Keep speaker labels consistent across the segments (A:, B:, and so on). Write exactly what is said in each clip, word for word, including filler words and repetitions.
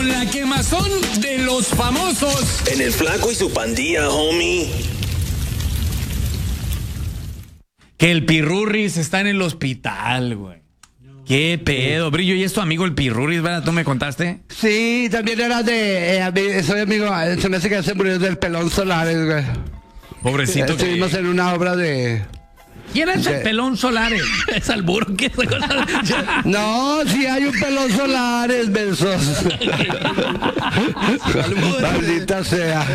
A: con la quemazón de los famosos.
B: En el Flaco y su pandilla, homie.
C: Que el Pirurris está en el hospital, güey. Qué pedo, Brillo. ¿Y es tu amigo el Pirurris, verdad? ¿Tú me contaste?
D: Sí, también era de... Eh, soy amigo, se me hace que se murió del Pelón Solares, güey.
C: Pobrecito.
D: Estuvimos
C: que...
D: en una obra de...
C: ¿Quién es
D: de...
C: el Pelón Solares?
E: Es alburo que se
D: No, sí hay un Pelón Solares, besos. Maldita sea.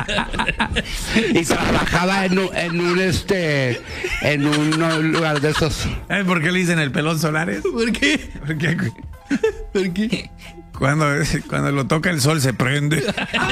D: Y trabajaba en un, en un este en un lugar de esos.
C: ¿Eh? ¿Por qué le dicen el Pelón Solares?
E: ¿Por qué?
C: ¿Por qué?
E: ¿Por qué?
C: Cuando, cuando lo toca el sol se prende.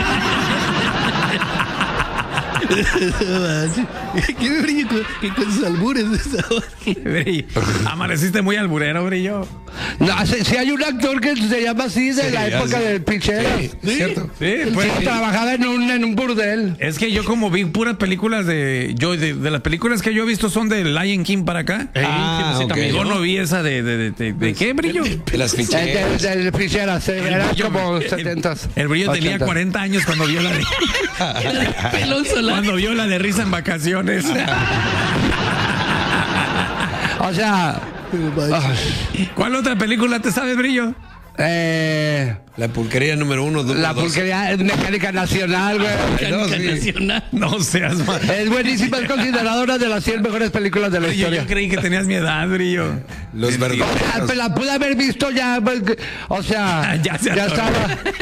E: ¿Qué me brillo con, que con sus albures?
C: Brillo. Amaneciste muy alburero, Brillo.
D: No, sí, sí hay un actor que se llama así de sí, la época sí. del Pichero.
C: Sí, ¿sí? ¿Cierto? Sí, pues,
D: sí, trabajaba en un, en un burdel.
C: Es que yo como vi puras películas de... yo de, de las películas que yo he visto son de Lion King para acá.
E: Ah,
C: sí,
E: okay.
C: Yo no vi esa de... ¿De, de, de, de qué, Brillo?
F: De las ficheras.
D: De, de, de ficheras, sí, era como setentas.
C: El, el Brillo
D: ochentas.
C: Tenía cuarenta años cuando vio la de...
E: Pelón Solar.
C: Cuando vio la de Risa en Vacaciones.
D: O sea...
C: ¿Cuál otra película te sabes, Brillo?
D: Eh,
F: la pulquería número uno.
D: La dos. Pulquería Mecánica Nacional, güey.
E: Mecánica
C: no, sí.
E: Nacional.
C: No seas mal.
D: Es buenísima, es considerada una de las cien mejores películas de la
C: Brillo,
D: historia.
C: Yo creí que tenías mi edad, Brillo.
F: Los verdaderos.
D: La, la pude haber visto ya, o sea,
C: ya, se
D: ya estaba.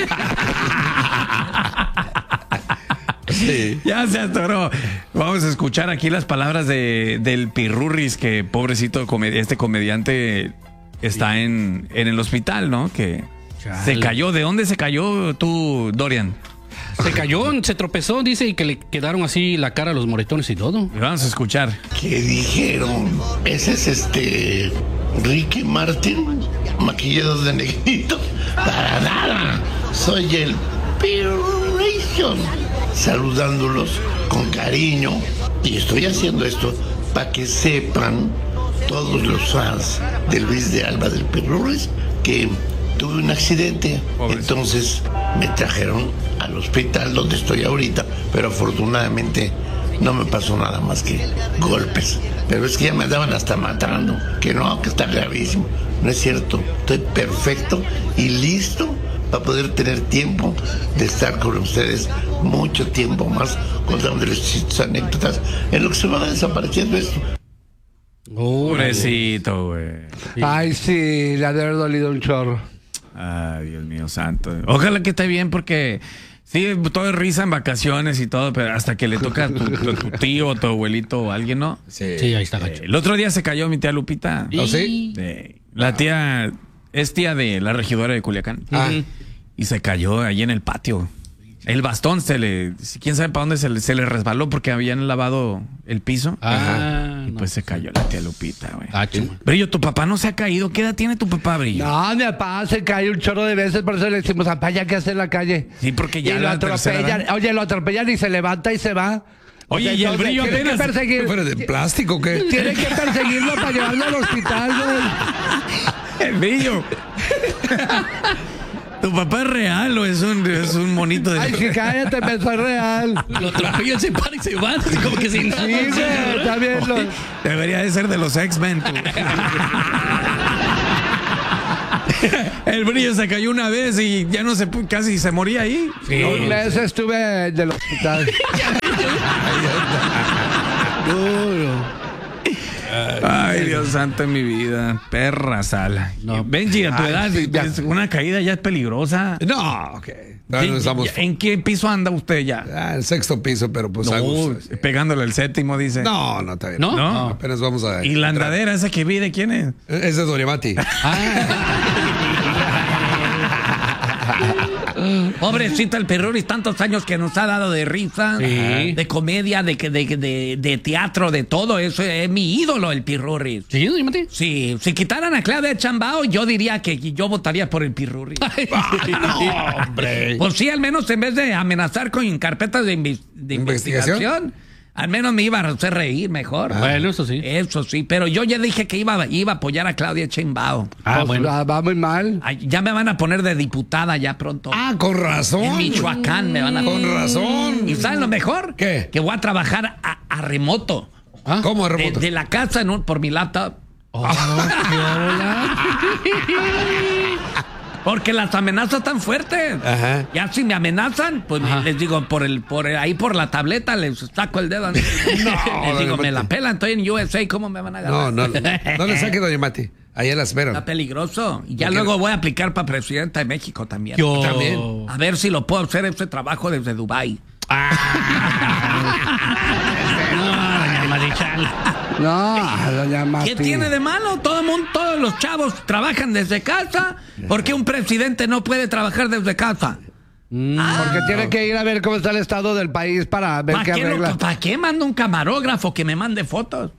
F: Sí.
C: Ya se atoró. Vamos a escuchar aquí las palabras de, del Pirurris, que pobrecito, este comediante está en, en el hospital, ¿no? Que Chale. se cayó. ¿De dónde se cayó tú, Dorian?
E: Se cayó, se tropezó, dice, y que le quedaron así la cara, los moretones y todo.
C: Vamos a escuchar.
G: ¿Qué dijeron? Ese es este... Ricky Martin, maquillado de negrito. Para nada. Soy el Pirurration, saludándolos con cariño. Y estoy haciendo esto para que sepan todos los fans de Luis de Alba del Pirurris que tuve un accidente. Pobrecito. Entonces me trajeron al hospital donde estoy ahorita, pero afortunadamente no me pasó nada más que golpes. Pero es que ya me andaban hasta matando. Que no, que está gravísimo. No es cierto. Estoy perfecto y listo para poder tener tiempo de estar con ustedes mucho tiempo más, contándoles sus anécdotas en lo que se va desapareciendo esto.
C: Pobrecito, güey.
D: Sí. Ay, sí, le ha de haber dolido un chorro.
C: Ay, Dios mío santo. Ojalá que esté bien, porque sí, todo es risa en vacaciones y todo, pero hasta que le toca a tu, tu, tu tío, tu abuelito o alguien, ¿no?
E: Sí, sí, ahí está gacho.
C: Eh, el otro día se cayó mi tía Lupita.
F: ¿Oh, sí?
C: De, la tía es tía de la regidora de Culiacán.
F: Ah.
C: Y se cayó allí en el patio. El bastón se le... quién sabe para dónde se le, se le resbaló porque habían lavado el piso.
E: Ah,
C: y pues no, se cayó la tía Lupita, güey.
E: Ah,
C: Brillo, tu papá no se ha caído. ¿Qué edad tiene tu papá, Brillo?
D: No, mi papá se cae un chorro de veces, por eso le decimos, papá, ya que hace en la calle.
C: Sí, porque ya
D: y lo atropellan. Oye, lo atropellan y se levanta y se va.
C: Oye, o sea, y el Brillo
D: tiene
C: apenas...
D: que perseguir.
F: ¿Fuera de plástico o qué?
D: Tiene que perseguirlo para llevarlo al hospital, güey.
C: El Brillo. ¿Tu papá es real o es un, es un monito de...
D: Ay, sí, cállate, pensó real.
E: Lo atropellan, se para y se van, así como que sin nada.
D: Sí, güey, también lo...
C: Debería de ser de los X-Men. El Brillo se cayó una vez y ya no se... casi se moría ahí.
D: Sí. Un mes estuve del hospital.
C: Duro. Ay, Dios santo en mi vida. Perra sala. No. Benji, a tu Ay, edad, sí, una caída ya es peligrosa.
F: No, ok. No, no estamos...
C: ¿En qué piso anda usted ya?
F: Ah, el sexto piso, pero pues
C: no,
F: algo...
C: pegándole el séptimo, dice.
F: No, no, está bien.
C: ¿No?
F: no. Apenas vamos a...
C: ¿Y la andadera esa que vi de quién es?
F: Es de Doriamati.
C: Pobrecito el Pirurris, tantos años que nos ha dado de risa, sí. de comedia, de, de, de, de teatro, de todo eso. Es mi ídolo el Pirurris.
E: ¿Sí? Dímate.
C: Sí, si quitaran a Claudia Chambao, yo diría que yo votaría por el Pirurris.
F: No, hombre.
C: Pues sí, al menos en vez de amenazar con carpetas de, invi de investigación, investigación,
A: Al menos me iba a hacer reír mejor.
E: Bueno, eso sí.
A: Eso sí, pero yo ya dije que iba, iba a apoyar a Claudia Sheinbaum.
E: Ah,
D: Pues,
E: bueno.
D: va, va muy mal.
A: Ay, ya me van a poner de diputada ya pronto.
F: Ah, con razón.
A: En Michoacán me van a
F: Con razón.
A: ¿Y saben lo mejor?
F: ¿Qué?
A: Que voy a trabajar a, a remoto.
E: Ah,
F: ¿Cómo de
A: De,
F: remoto?
A: de la casa en un- por mi laptop.
E: oh, qué hola.
A: Porque las amenazas están fuertes.
F: Ajá.
A: Ya si me amenazan, pues
E: Ajá.
A: les digo, por el, por el- ahí por la tableta les saco el dedo. les digo, me la pelan, estoy en U S A, ¿cómo me van a agarrar?
F: No, no, no le saque, doña Mati. Ahí la esperan.
A: Está peligroso. Y ya
F: ¿Por qué?
A: luego voy a aplicar para presidenta de México también.
E: Yo.
F: También.
A: A ver si lo puedo hacer ese trabajo desde Dubái.
E: No, doña Marichal.
D: No, doña Mati.
A: ¿Qué tiene de malo? Todo el mundo, todos los chavos trabajan desde casa. ¿Por qué un presidente no puede trabajar desde casa?
D: Porque tiene que ir a ver cómo está el estado del país para ver
A: ¿Para
D: qué
A: qué,
D: arregla.
A: lo- ¿Para qué mando un camarógrafo que me mande fotos?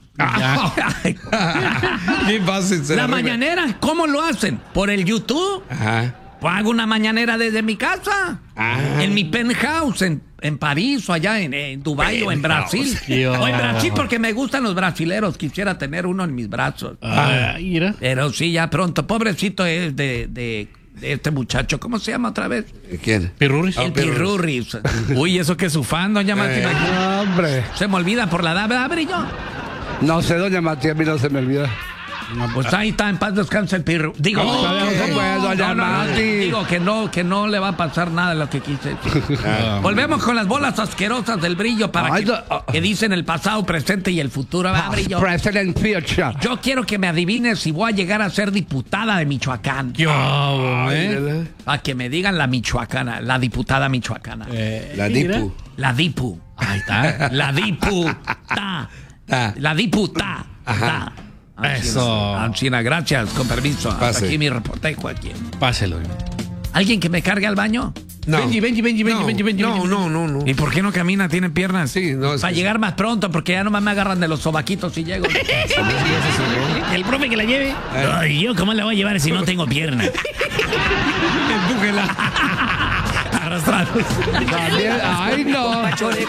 F: Bien fácil. se
A: La
F: arregla.
A: mañanera, ¿cómo lo hacen? ¿Por el YouTube?
F: Ajá.
A: Pues hago una mañanera desde mi casa. En mi penthouse, en, en París o allá en, en Dubái o en Brasil.
E: Dios.
A: O en Brasil porque me gustan los brasileros. Quisiera tener uno en mis brazos.
E: Ay, mira.
A: Pero sí, ya pronto. Pobrecito es de, de, de este muchacho. ¿Cómo se llama otra vez?
F: ¿Quién?
E: Pirurris.
A: El Pirurris.
C: Uy, eso que su fan, doña Mati.
F: Eh.
D: No, hombre.
A: Se me olvida por la edad, ¿verdad, Brillo?
D: No sé, doña Mati, a mí no se me olvida.
A: Pues ahí está, en paz descansa el Pirru. Digo,
D: No, todavía no se puede, doña Mati.
A: digo que no, que no le va a pasar nada de lo que quise decir. Volvemos con las bolas asquerosas del Brillo para
D: Ay,
A: que,
D: do- ah.
A: que dicen el pasado, presente y el futuro, ¿verdad, Brillo?
D: President Future.
A: Yo quiero que me adivines si voy a llegar a ser diputada de Michoacán.
E: Yo, ¿eh?
A: Para que me digan la michoacana, la diputada michoacana.
F: La
E: mira.
F: Dipu.
A: La dipu. Ahí está. La diputa.
F: Ta.
A: La diputa.
F: Ajá.
E: Eso.
A: Ancina, gracias, con permiso. Hasta
F: Pase.
A: aquí mi reportejo aquí.
E: Páselo.
A: ¿Alguien que me cargue al baño?
F: No.
E: Benji, Benji, Benji, Benji,
F: no,
E: Benji, Benji,
F: no,
E: Benji.
F: no, no, no.
C: ¿Y por qué no camina? ¿Tiene piernas?
F: Sí, no, es
A: Para
F: que-
A: llegar más pronto, porque ya nomás me agarran de los sobaquitos y llego.
E: El profe que la lleve.
A: Ay, ¿yo cómo la voy a llevar si no tengo pierna?
C: Empújela.
A: Arrastrados.
D: También, ay, no.
A: Chore,